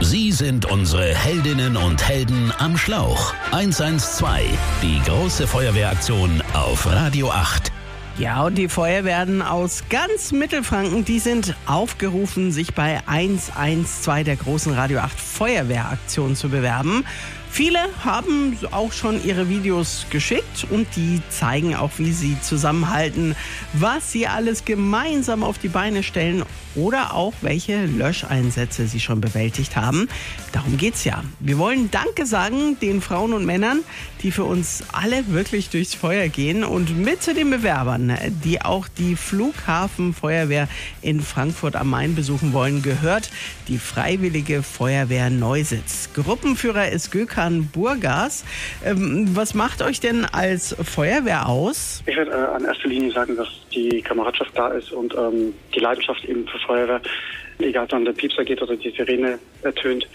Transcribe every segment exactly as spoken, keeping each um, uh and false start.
Sie sind unsere Heldinnen und Helden am Schlauch. eins eins zwei, die große Feuerwehraktion auf Radio acht. Ja, und die Feuerwehren aus ganz Mittelfranken, die sind aufgerufen, sich bei eins eins zwei der großen Radio acht Feuerwehraktion zu bewerben. Viele haben auch schon ihre Videos geschickt und die zeigen auch, wie sie zusammenhalten, was sie alles gemeinsam auf die Beine stellen oder auch welche Löscheinsätze sie schon bewältigt haben. Darum geht's ja. Wir wollen Danke sagen den Frauen und Männern, die für uns alle wirklich durchs Feuer gehen, und mit zu den Bewerbern, die auch die Flughafenfeuerwehr in Frankfurt am Main besuchen wollen, gehört die Freiwillige Feuerwehr Neusitz. Gruppenführer ist Gökhan Burgas. Ähm, was macht euch denn als Feuerwehr aus? Ich würde äh, an erster Linie sagen, dass die Kameradschaft da ist und ähm, die Leidenschaft eben für Feuerwehr. Egal, ob dann der Piepser geht oder die Sirene ertönt,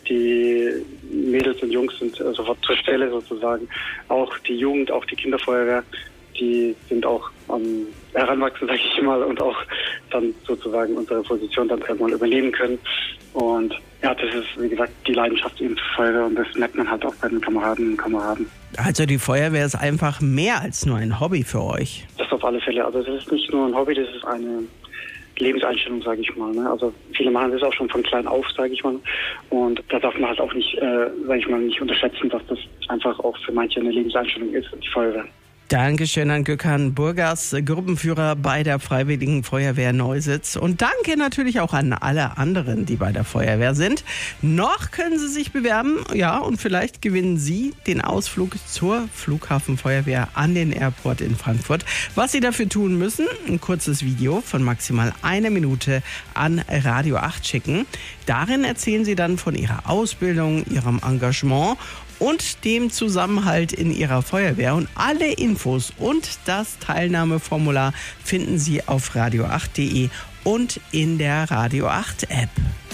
die Mädels und Jungs sind äh, sofort zur Stelle sozusagen. Auch die Jugend, auch die Kinderfeuerwehr, die sind auch am ähm, Heranwachsen, sage ich mal, und auch dann sozusagen unsere Position dann irgendwann übernehmen können. Und ja, das ist, wie gesagt, die Leidenschaft eben für Feuerwehr, und das merkt man halt auch bei den Kameraden und Kameraden. Also die Feuerwehr ist einfach mehr als nur ein Hobby für euch. Das auf alle Fälle. Also das ist nicht nur ein Hobby, das ist eine Lebenseinstellung, sage ich mal. Ne? Also viele machen das auch schon von klein auf, sage ich mal. Und da darf man halt auch nicht, äh, sage ich mal, nicht unterschätzen, dass das einfach auch für manche eine Lebenseinstellung ist, die Feuerwehr. Dankeschön an Gökhan Burgas, Gruppenführer bei der Freiwilligen Feuerwehr Neusitz. Und danke natürlich auch an alle anderen, die bei der Feuerwehr sind. Noch können Sie sich bewerben, ja, und vielleicht gewinnen Sie den Ausflug zur Flughafenfeuerwehr an den Airport in Frankfurt. Was Sie dafür tun müssen: ein kurzes Video von maximal einer Minute an Radio acht schicken. Darin erzählen Sie dann von Ihrer Ausbildung, Ihrem Engagement und dem Zusammenhalt in Ihrer Feuerwehr. Und alle Infos und das Teilnahmeformular finden Sie auf radio acht punkt de und in der Radio acht App.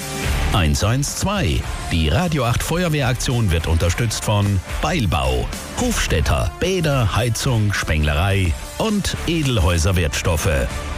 eins eins zwei, die Radio acht Feuerwehraktion wird unterstützt von Beilbau, Hofstädter, Bäder, Heizung, Spenglerei und Edelhäuser Wertstoffe.